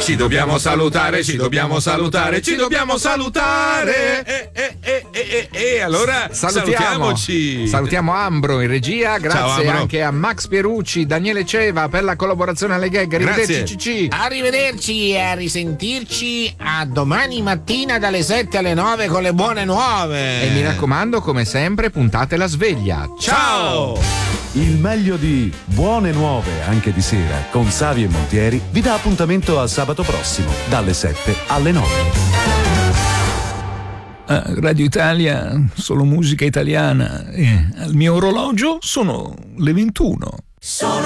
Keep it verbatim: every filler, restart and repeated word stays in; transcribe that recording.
Ci dobbiamo salutare, ci dobbiamo salutare, ci dobbiamo salutare. E, e, e, e, e allora salutiamo, salutiamoci. Salutiamo Ambro in regia, grazie anche a Max Pierucci, Daniele Ceva per la collaborazione alle gag. Arrivederci Cicci. Arrivederci e a risentirci a domani mattina dalle sette alle nove con le buone nuove. E mi raccomando, come sempre, puntate la sveglia. Ciao! Il meglio di Buone Nuove anche di sera con Savi e Montieri vi dà appuntamento a sabato prossimo dalle sette alle nove. Ah, Radio Italia, solo musica italiana. Eh, al mio orologio sono le ventuno.